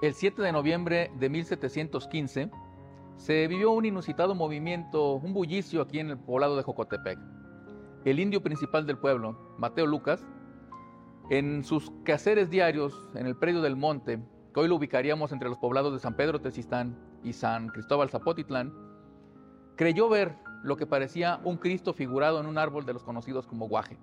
El 7 de noviembre de 1715 se vivió un inusitado movimiento, un bullicio aquí en el poblado de Jocotepec. El indio principal del pueblo, Mateo Lucas, en sus quehaceres diarios en el predio del Monte, que hoy lo ubicaríamos entre los poblados de San Pedro Tezistán y San Cristóbal Zapotitlán, creyó ver lo que parecía un Cristo figurado en un árbol de los conocidos como guaje.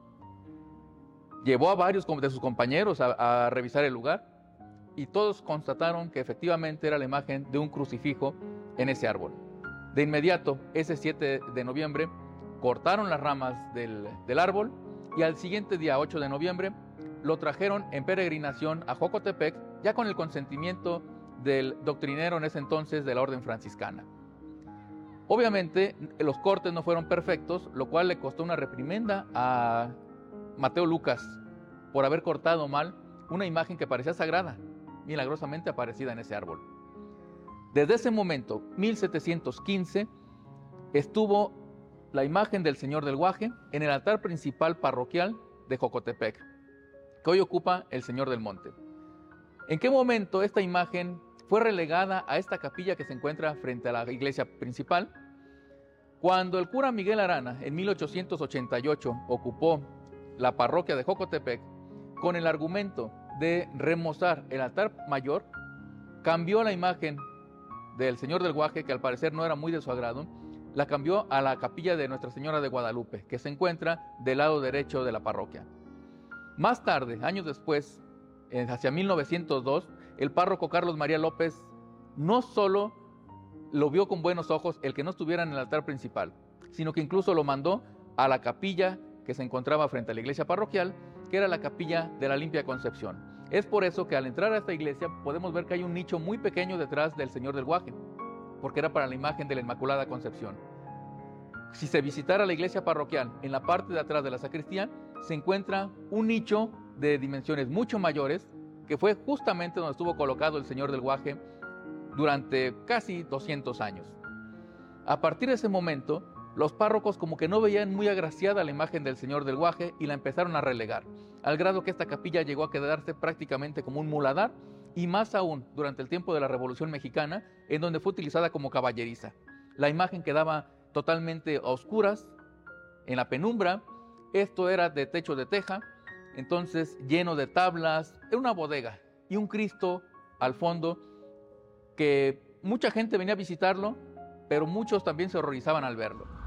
Llevó a varios de sus compañeros a revisar el lugar y todos constataron que efectivamente era la imagen de un crucifijo en ese árbol. De inmediato, ese 7 de noviembre, cortaron las ramas del árbol y al siguiente día, 8 de noviembre, lo trajeron en peregrinación a Jocotepec, ya con el consentimiento del doctrinero en ese entonces de la orden franciscana. Obviamente, los cortes no fueron perfectos, lo cual le costó una reprimenda a Mateo Lucas por haber cortado mal una imagen que parecía sagrada, milagrosamente aparecida en ese árbol. Desde ese momento, 1715, estuvo la imagen del Señor del Guaje en el altar principal parroquial de Jocotepec, que hoy ocupa el Señor del Monte. ¿En qué momento esta imagen fue relegada a esta capilla que se encuentra frente a la iglesia principal? Cuando el cura Miguel Arana, en 1888, ocupó la parroquia de Jocotepec, con el argumento de remozar el altar mayor, cambió la imagen del Señor del Guaje, que al parecer no era muy de su agrado, la cambió a la capilla de Nuestra Señora de Guadalupe, que se encuentra del lado derecho de la parroquia. Más tarde, años después, hacia 1902, el párroco Carlos María López no solo lo vio con buenos ojos el que no estuviera en el altar principal, sino que incluso lo mandó a la capilla que se encontraba frente a la iglesia parroquial, que era la capilla de la Limpia Concepción. Es por eso que al entrar a esta iglesia podemos ver que hay un nicho muy pequeño detrás del Señor del Guaje, porque era para la imagen de la Inmaculada Concepción. Si se visitara la iglesia parroquial, en la parte de atrás de la sacristía, se encuentra un nicho de dimensiones mucho mayores, que fue justamente donde estuvo colocado el Señor del Guaje durante casi 200 años. A partir de ese momento, los párrocos como que no veían muy agraciada la imagen del Señor del Guaje y la empezaron a relegar, al grado que esta capilla llegó a quedarse prácticamente como un muladar, y más aún durante el tiempo de la Revolución Mexicana, en donde fue utilizada como caballeriza. La imagen quedaba totalmente a oscuras, en la penumbra. Esto era de techo de teja, entonces lleno de tablas, era una bodega, y un Cristo al fondo que mucha gente venía a visitarlo, pero muchos también se horrorizaban al verlo.